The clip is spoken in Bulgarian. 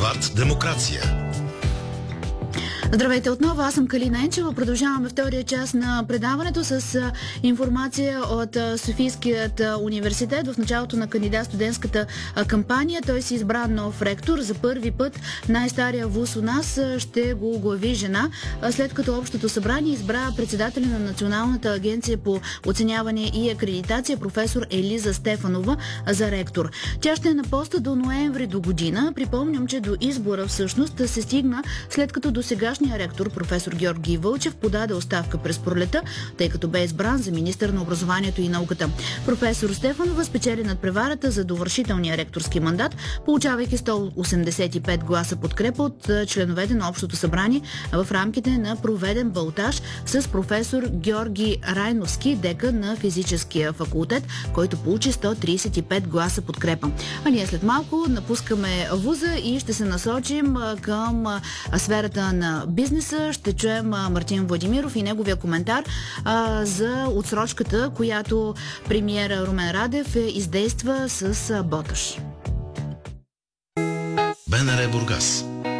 Булевард Демокрация. Здравейте отново, аз съм Калина Енчева. Продължаваме втория час на предаването с информация от Софийският университет. В началото на кандидат-студентската кампания той си избра нов ректор. За първи път най-стария вуз у нас ще го оглави жена, след като Общото събрание избра председателя на Националната агенция по оценяване и акредитация професор Елиза Стефанова за ректор. Тя ще е на поста до ноември до година. Припомням, че до избора всъщност се стигна след като до сегашния ректор професор Георги Вълчев подаде оставка през пролета, тъй като бе избран за министър на образованието и науката. Професор Стефанова спечели надпреварата за довършителния ректорски мандат, получавайки 185 гласа подкрепа от членовете на Общото събрание в рамките на проведен балтаж с професор Георги Райновски, декан на физическия факултет, който получи 135 гласа подкрепа. А ние след малко напускаме вуза и ще се насочим към сферата на бизнеса. Ще чуем Мартин Владимиров и неговия коментар за отсрочката, която премиера Румен Радев издейства с Боташ. БНР Бургас.